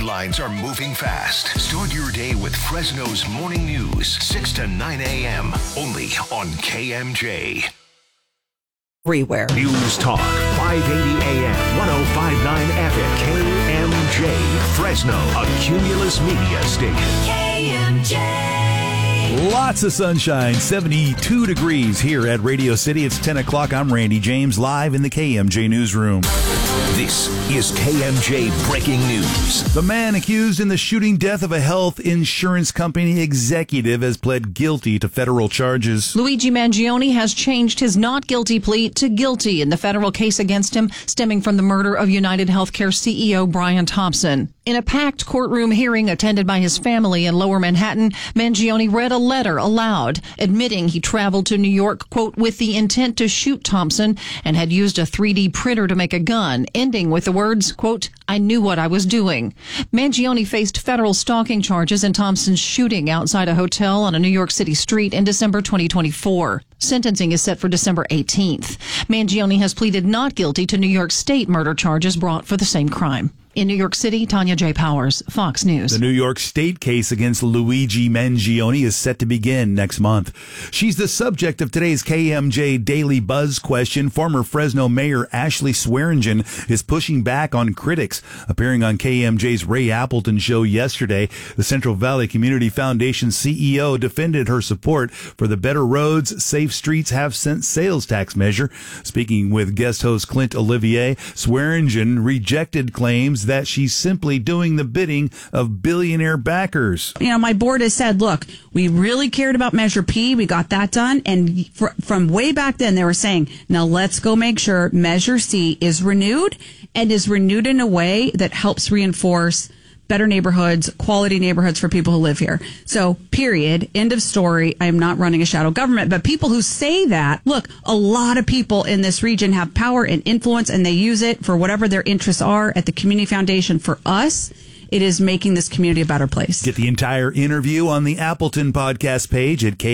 Headlines are moving fast. Start your day with Fresno's Morning News, 6 to 9 a.m. Only on KMJ. Everywhere. News Talk, 580 AM, 105.9 FM, KMJ, Fresno, a Cumulus Media station. KMJ. Lots of sunshine, 72 degrees here at Radio City. It's 10 o'clock. I'm Randy James, live in the KMJ newsroom. This is KMJ Breaking News. The man accused in the shooting death of a health insurance company executive has pled guilty to federal charges. Luigi Mangione has changed his not guilty plea to guilty in the federal case against him stemming from the murder of United Healthcare CEO Brian Thompson. In a packed courtroom hearing attended by his family in Lower Manhattan, Mangione read a letter aloud, admitting he traveled to New York, quote, with the intent to shoot Thompson and had used a 3D printer to make a gun, ending with the words, quote, I knew what I was doing. Mangione faced federal stalking charges in Thompson's shooting outside a hotel on a New York City street in December 2024. Sentencing is set for December 18th. Mangione has pleaded not guilty to New York State murder charges brought for the same crime. In New York City, Tanya J. Powers, Fox News. The New York State case against Luigi Mangione is set to begin next month. She's the subject of today's KMJ Daily Buzz question. Former Fresno Mayor Ashley Swearingen is pushing back on critics. Appearing on KMJ's Ray Appleton show yesterday, the Central Valley Community Foundation CEO defended her support for the Better Roads, Safe Streets, Half Cent sales tax measure. Speaking with guest host Clint Olivier, Swearingen rejected claims that she's simply doing the bidding of billionaire backers. You know, my board has said, look, we really cared about Measure P. We got that done. And from way back then, they were saying, now let's go make sure Measure C is renewed and is renewed in a way that helps reinforce better neighborhoods, quality neighborhoods for people who live here. So, period. End of story. I am not running a shadow government. But people who say that, look, a lot of people in this region have power and influence, and they use it for whatever their interests are. At the Community Foundation, for us, it is making this community a better place. Get the entire interview on the Appleton podcast page at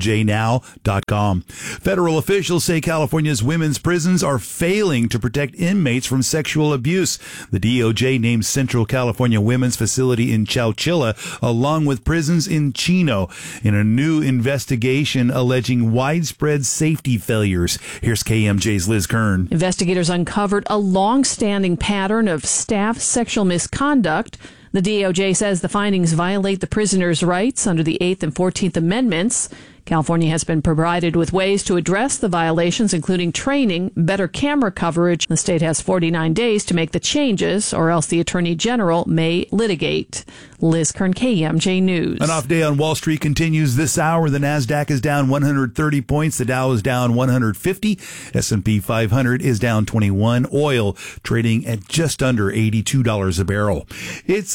kmjnow.com. Federal officials say California's women's prisons are failing to protect inmates from sexual abuse. The DOJ named Central California Women's Facility in Chowchilla, along with prisons in Chino, in a new investigation alleging widespread safety failures. Here's KMJ's Liz Kern. Investigators uncovered a long-standing pattern of staff sexual misconduct. The DOJ says the findings violate the prisoners' rights under the 8th and 14th Amendments. California has been provided with ways to address the violations, including training, better camera coverage. The state has 49 days to make the changes, or else the Attorney General may litigate. Liz Kern, KMJ News. An off day on Wall Street continues this hour. The NASDAQ is down 130 points. The Dow is down 150. S&P 500 is down 21. Oil trading at just under $82 a barrel. It's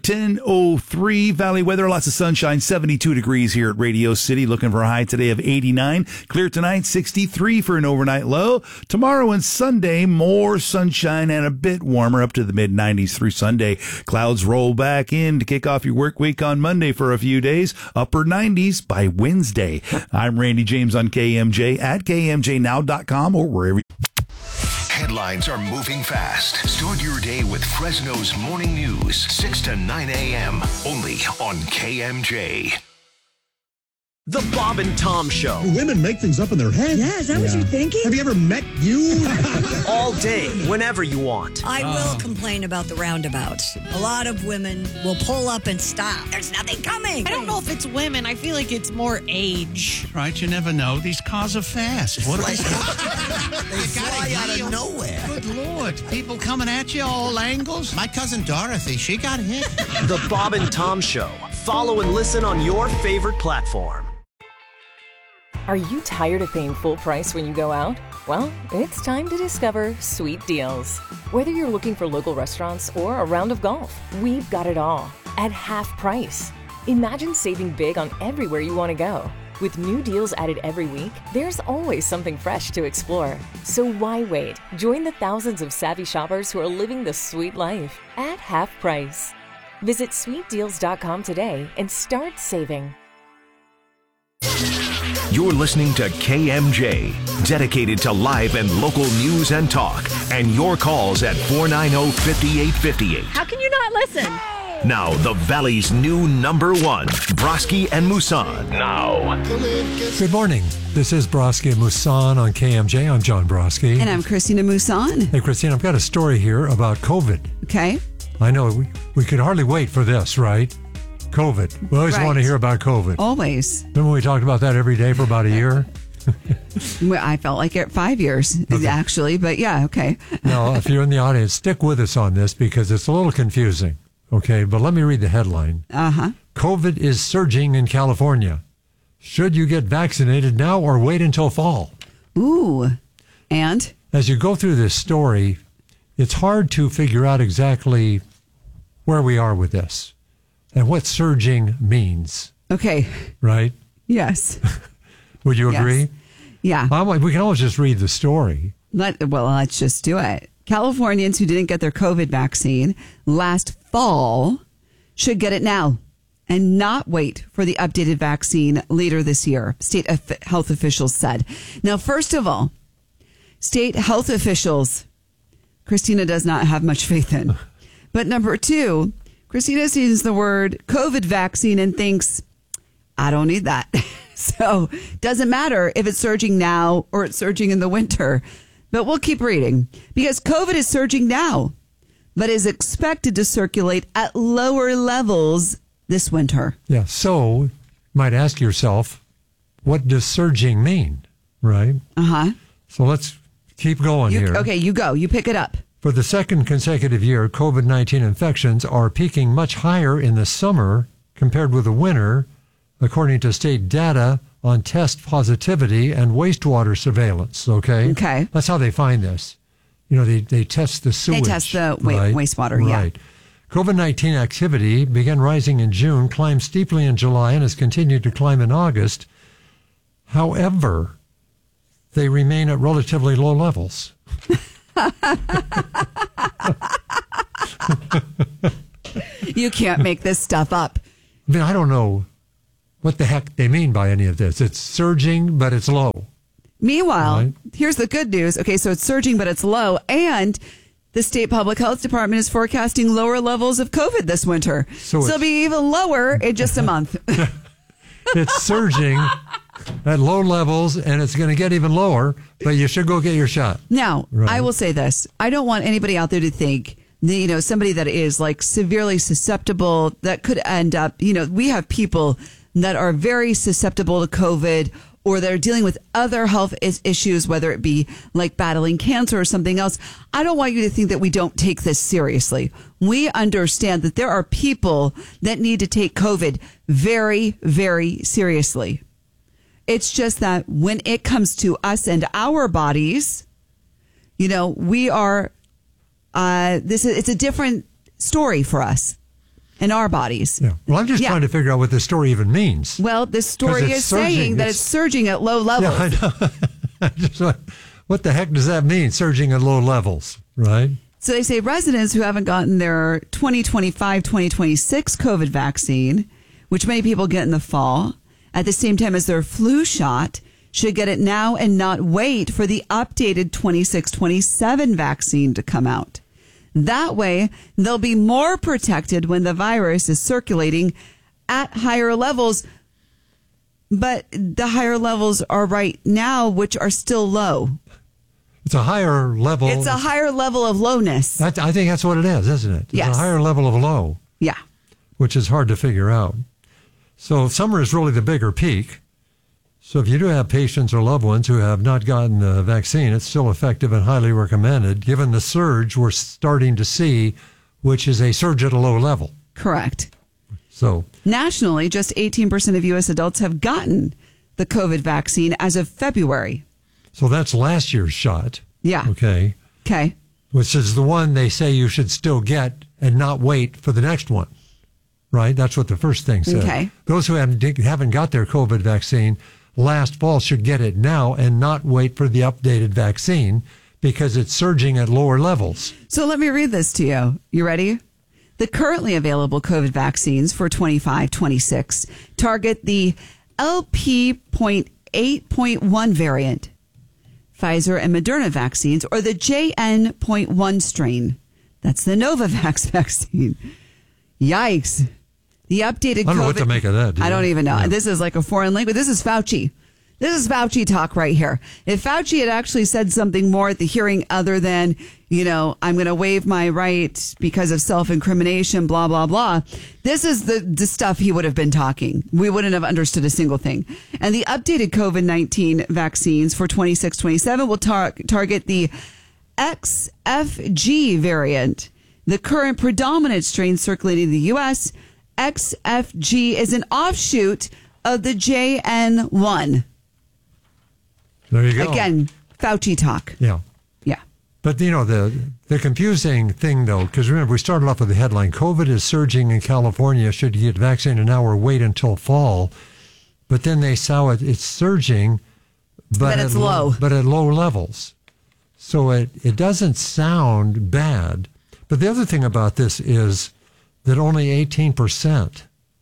10:03. Valley weather, lots of sunshine, 72 degrees here at Radio City. Looking for a high today of 89. Clear tonight, 63 for an overnight low. Tomorrow and Sunday, more sunshine and a bit warmer, up to the mid-90s through Sunday. Clouds roll back in to kick off your work week on Monday for a few days. Upper 90s by Wednesday. I'm Randy James on KMJ at kmjnow.com or wherever. Headlines are moving fast. Start your day with Fresno's Morning News, 6 to 9 a.m. Only on KMJ. The Bob and Tom Show. Women make things up in their head. Yeah, is that what you're thinking? Have you ever met you? All day, whenever you want. I will complain about the roundabouts. A lot of women will pull up and stop. There's nothing coming. I don't know if it's women. I feel like it's more age. Right, you never know. These cars are fast. What are they? They fly out of nowhere. Good Lord. People coming at you all angles. My cousin Dorothy, she got hit. The Bob and Tom Show. Follow and listen on your favorite platform. Are you tired of paying full price when you go out? Well, it's time to discover Sweet Deals. Whether you're looking for local restaurants or a round of golf, we've got it all at half price. Imagine saving big on everywhere you want to go. With new deals added every week, there's always something fresh to explore. So why wait? Join the thousands of savvy shoppers who are living the sweet life at half price. Visit sweetdeals.com today and start saving. You're listening to KMJ, dedicated to live and local news and talk, and your calls at 490-5858. How can you not listen? Now, the Valley's new number one, Broski and Musan. Now. Good morning. This is Broski and Musan on KMJ. I'm John Broski. And I'm Christina Musan. Hey, Christina, I've got a story here about COVID. Okay. I know we could hardly wait for this, right? COVID. We always want to hear about COVID. Always. Remember we talked about that every day for about a year? I felt like it 5 years, actually, but yeah, okay. Now, if you're in the audience, stick with us on this because it's a little confusing. Okay, but let me read the headline. COVID is surging in California. Should you get vaccinated now or wait until fall? Ooh, and? As you go through this story, it's hard to figure out exactly where we are with this and what surging means. Okay. Right? Yes. Would you agree? Yeah. We can always just read the story. Let's just do it. Californians who didn't get their COVID vaccine last fall should get it now and not wait for the updated vaccine later this year, state health officials said. Now, first of all, state health officials, Christina does not have much faith in. But number two, Christina sees the word COVID vaccine and thinks, I don't need that. So doesn't matter if it's surging now or it's surging in the winter. But we'll keep reading because COVID is surging now, but is expected to circulate at lower levels this winter. Yeah. So you might ask yourself, what does surging mean? Right? So let's keep going here. Okay, you go. You pick it up. For the second consecutive year, COVID-19 infections are peaking much higher in the summer compared with the winter, according to state data on test positivity and wastewater surveillance. Okay. That's how they find this. You know, they test the sewage. They test the wastewater, Right. COVID-19 activity began rising in June, climbed steeply in July, and has continued to climb in August. However, they remain at relatively low levels. You can't make this stuff up. I mean, I don't know what the heck they mean by any of this. It's surging, but it's low. Meanwhile, here's the good news. Okay, so it's surging, but it's low. And the state public health department is forecasting lower levels of COVID this winter. So it'll be even lower in just a month. It's surging at low levels, and it's going to get even lower, but you should go get your shot. Now, I will say this. I don't want anybody out there to think, somebody that is like severely susceptible that could end up, we have people that are very susceptible to COVID or they're dealing with other health issues, whether it be like battling cancer or something else. I don't want you to think that we don't take this seriously. We understand that there are people that need to take COVID very, very seriously. It's just that when it comes to us and our bodies, we are, it's a different story for us. In our bodies. Yeah. Well, I'm just trying to figure out what this story even means. Well, this story is saying that it's surging at low levels. Yeah, I know. What the heck does that mean, surging at low levels, right? So they say residents who haven't gotten their 2025-2026 COVID vaccine, which many people get in the fall, at the same time as their flu shot, should get it now and not wait for the updated 26-27 vaccine to come out. That way, they'll be more protected when the virus is circulating at higher levels. But the higher levels are right now, which are still low. It's a higher level. It's a higher level of lowness. I think that's what it is, isn't it? It's a higher level of low. Yeah. Which is hard to figure out. So summer is really the bigger peak. So if you do have patients or loved ones who have not gotten the vaccine, it's still effective and highly recommended, given the surge we're starting to see, which is a surge at a low level. Correct. So nationally, just 18% of U.S. adults have gotten the COVID vaccine as of February. So that's last year's shot. Yeah. Okay. Which is the one they say you should still get and not wait for the next one. Right? That's what the first thing said. Okay. Those who haven't got their COVID vaccine last fall should get it now and not wait for the updated vaccine because it's surging at lower levels. So let me read this to you. You ready? The currently available COVID vaccines for 25-26 target the LP.8.1 variant. Pfizer and Moderna vaccines, or the JN.1 strain. That's the Novavax vaccine. Yikes. The updated I don't know what to make of that. I don't even know. Yeah. This is like a foreign language. This is Fauci. This is Fauci talk right here. If Fauci had actually said something more at the hearing other than, I'm going to waive my right because of self-incrimination, blah, blah, blah, this is the stuff he would have been talking. We wouldn't have understood a single thing. And the updated COVID-19 vaccines for 26-27 will target the XFG variant, the current predominant strain circulating in the U.S. XFG is an offshoot of the JN1. There you go. Again, Fauci talk. Yeah. Yeah. But, the confusing thing, though, because remember, we started off with the headline, COVID is surging in California. Should you get vaccinated now or wait until fall? But then they saw it's surging, but it's low. But at low levels. So it doesn't sound bad. But the other thing about this is that only 18%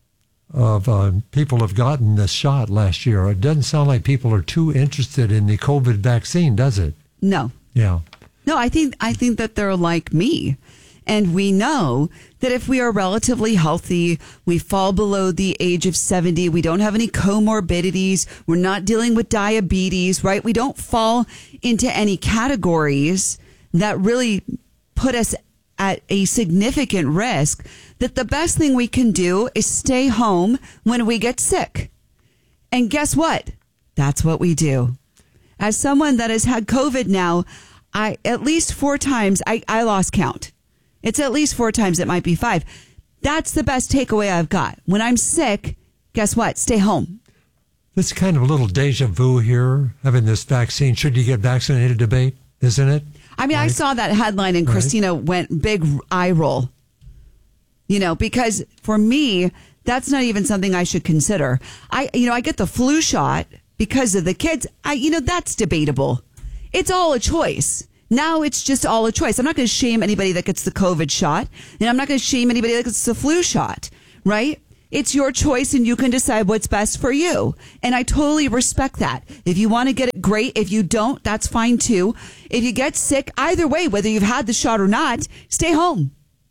of people have gotten this shot last year. It doesn't sound like people are too interested in the COVID vaccine, does it? No. Yeah. No, I think that they're like me. And we know that if we are relatively healthy, we fall below the age of 70, we don't have any comorbidities, we're not dealing with diabetes, right? We don't fall into any categories that really put us at a significant risk, that the best thing we can do is stay home when we get sick. And guess what? That's what we do. As someone that has had COVID now, at least 4 times, I lost count. It's at least 4 times. It might be 5. That's the best takeaway I've got. When I'm sick, guess what? Stay home. This kind of a little deja vu here, having this vaccine, should you get vaccinated debate, isn't it? I mean, right. I saw that headline and Christina went big eye roll, because for me, that's not even something I should consider. I get the flu shot because of the kids. That's debatable. It's all a choice. Now it's just all a choice. I'm not going to shame anybody that gets the COVID shot, and I'm not going to shame anybody that gets the flu shot, right? It's your choice, and you can decide what's best for you. And I totally respect that. If you want to get it, great. If you don't, that's fine too. If you get sick, either way, whether you've had the shot or not, stay home.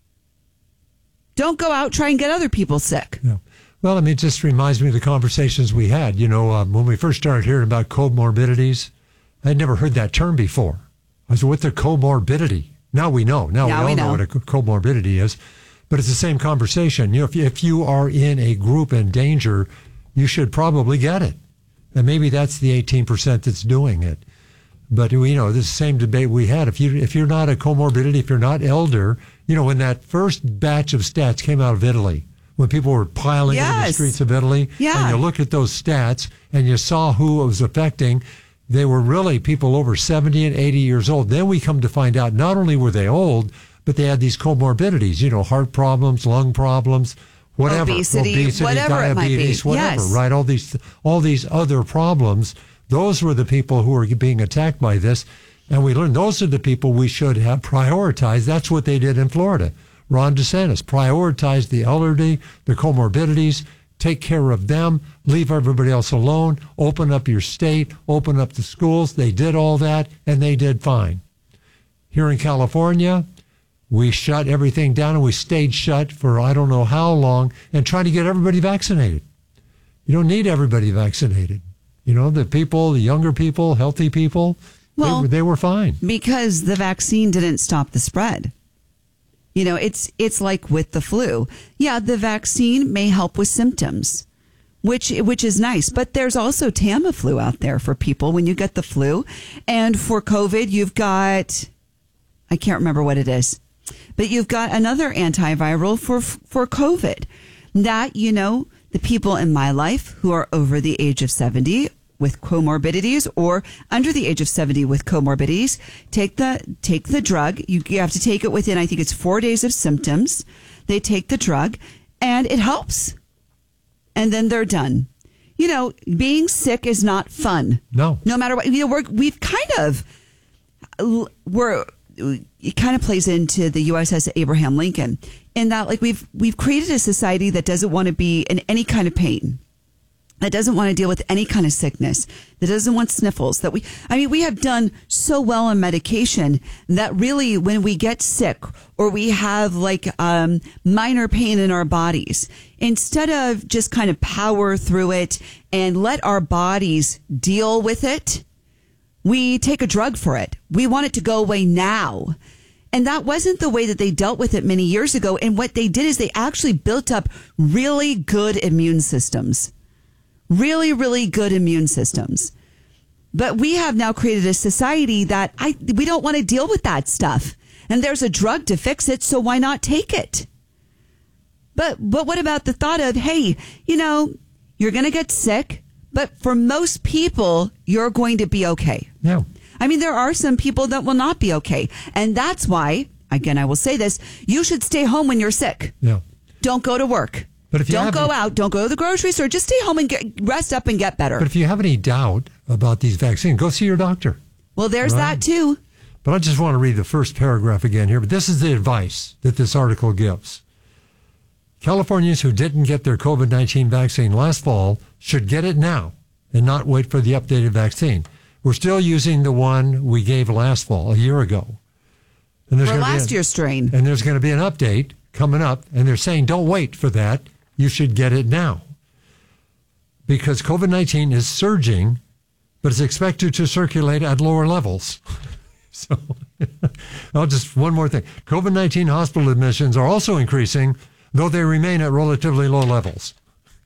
Don't go out, try and get other people sick. Yeah. Well, it just reminds me of the conversations we had. When we first started hearing about comorbidities, I'd never heard that term before. I said, what's a comorbidity? Now we know. Now we all know what a comorbidity is. But it's the same conversation. If you are in a group in danger, you should probably get it. And maybe that's the 18% that's doing it. But this is the same debate we had. If you're not a comorbidity, if you're not elder, when that first batch of stats came out of Italy, when people were piling into the streets of Italy, and you look at those stats and you saw who it was affecting, they were really people over 70 and 80 years old. Then we come to find out not only were they old, but they had these comorbidities, heart problems, lung problems, whatever, obesity whatever diabetes, it might be. Whatever, yes. Right? All these other problems. Those were the people who were being attacked by this, and we learned those are the people we should have prioritized. That's what they did in Florida. Ron DeSantis prioritized the elderly, the comorbidities, take care of them, leave everybody else alone, open up your state, open up the schools. They did all that, and they did fine. Here in California, we shut everything down, and we stayed shut for I don't know how long and tried to get everybody vaccinated. You don't need everybody vaccinated. The younger people, healthy people, they were fine. Because the vaccine didn't stop the spread. It's like with the flu. Yeah, the vaccine may help with symptoms, which is nice. But there's also Tamiflu out there for people when you get the flu. And for COVID, you've got, I can't remember what it is, but you've got another antiviral for COVID that, the people in my life who are over the age of 70 with comorbidities or under the age of 70 with comorbidities, take the drug. You have to take it within, I think it's 4 days of symptoms. They take the drug and it helps. And then they're done. Being sick is not fun. No. No matter what, it kind of plays into the USS Abraham Lincoln in that we've created a society that doesn't want to be in any kind of pain. that doesn't want to deal with any kind of sickness, that doesn't want sniffles, we have done so well on medication that really when we get sick or we have like minor pain in our bodies, instead of just kind of power through it and let our bodies deal with it, we take a drug for it. We want it to go away now. And that wasn't the way that they dealt with it many years ago. And what they did is they actually built up really good immune systems. Really, really good immune systems. But we have now created a society that we don't want to deal with that stuff. And there's a drug to fix it, so why not take it? But what about the thought of, hey, you're going to get sick, but for most people, you're going to be okay. Yeah. There are some people that will not be okay. And that's why, again, I will say this, you should stay home when you're sick. Yeah. Don't go to work. But if you don't go out. Don't go to the grocery store. Just stay home and rest up and get better. But if you have any doubt about these vaccines, go see your doctor. Well, there's that too. But I just want to read the first paragraph again here. But this is the advice that this article gives. Californians who didn't get their COVID-19 vaccine last fall should get it now and not wait for the updated vaccine. We're still using the one we gave last fall, a year ago. And there's last year's strain. And there's going to be an update coming up. And they're saying, don't wait for that. You should get it now. Because COVID-19 is surging, but it's expected to circulate at lower levels. So, just one more thing. COVID-19 hospital admissions are also increasing, though they remain at relatively low levels.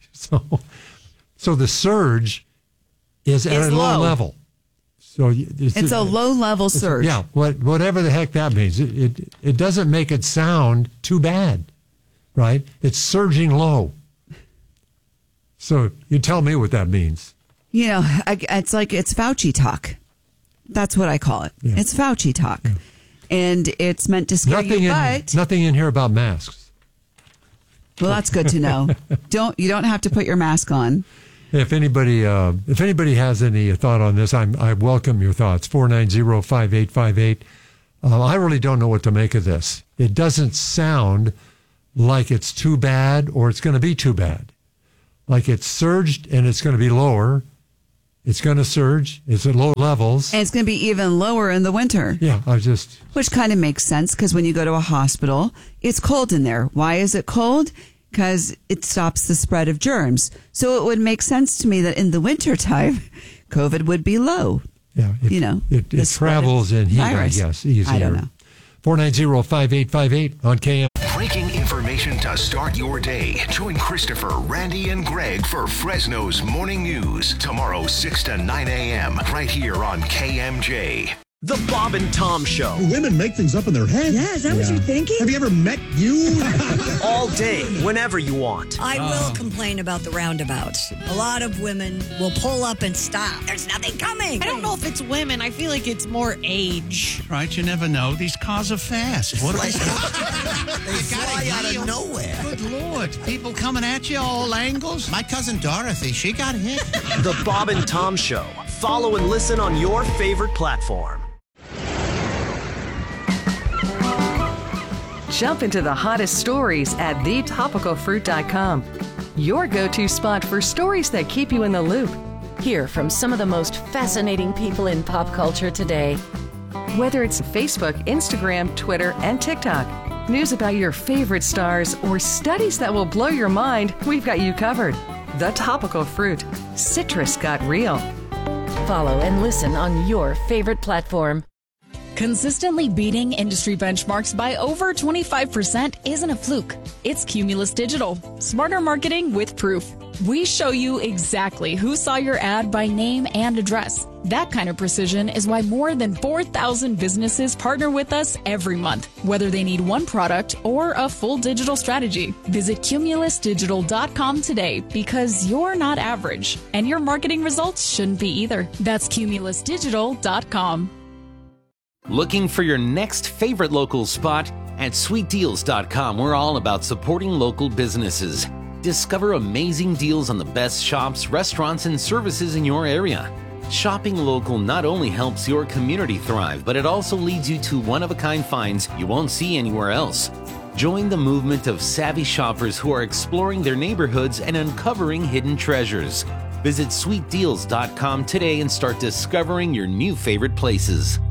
So the surge is at a low level. So it's a low-level surge. Yeah, whatever the heck that means. It doesn't make it sound too bad, right? It's surging low. So you tell me what that means. It's like it's Fauci talk. That's what I call it. Yeah. It's Fauci talk. Yeah. And it's meant to scare you, but... Nothing in here about masks. Well, that's good to know. You don't have to put your mask on. If anybody has any thought on this, I welcome your thoughts. 490-5858. I really don't know what to make of this. It doesn't sound like it's too bad or it's going to be too bad. Like it's surged and it's going to be lower. It's going to surge. It's at low levels. And it's going to be even lower in the winter. Yeah, Which kind of makes sense because when you go to a hospital, it's cold in there. Why is it cold? Because it stops the spread of germs. So it would make sense to me that in the wintertime, COVID would be low. Yeah, it travels in heat, virus. I guess, easier. I don't know. 490-5858 on KM. Breaking information to start your day. Join Christopher, Randy, and Greg for Fresno's Morning News. Tomorrow, 6 to 9 a.m. right here on KMJ. The Bob and Tom Show. Women make things up in their head. Yeah, is that what you're thinking? Have you ever met you? All day, whenever you want. I will complain about the roundabout. A lot of women will pull up and stop. There's nothing coming. I don't know if it's women. I feel like it's more age. Right, you never know. These cars are fast. What They fly out of nowhere. Good Lord. People coming at you all angles. My cousin Dorothy, she got hit. The Bob and Tom Show. Follow and listen on your favorite platform. Jump into the hottest stories at thetopicalfruit.com. Your go-to spot for stories that keep you in the loop. Hear from some of the most fascinating people in pop culture today. Whether it's Facebook, Instagram, Twitter, and TikTok, news about your favorite stars, or studies that will blow your mind, we've got you covered. The Topical Fruit. Citrus got real. Follow and listen on your favorite platform. Consistently beating industry benchmarks by over 25% isn't a fluke. It's Cumulus Digital. Smarter marketing with proof. We show you exactly who saw your ad by name and address. That kind of precision is why more than 4,000 businesses partner with us every month, whether they need one product or a full digital strategy. Visit cumulusdigital.com today because you're not average, and your marketing results shouldn't be either. That's cumulusdigital.com. Looking for your next favorite local spot? At sweetdeals.com, we're all about supporting local businesses. Discover amazing deals on the best shops, restaurants, and services in your area. Shopping local not only helps your community thrive, but it also leads you to one-of-a-kind finds you won't see anywhere else. Join the movement of savvy shoppers who are exploring their neighborhoods and uncovering hidden treasures. Visit sweetdeals.com today and start discovering your new favorite places.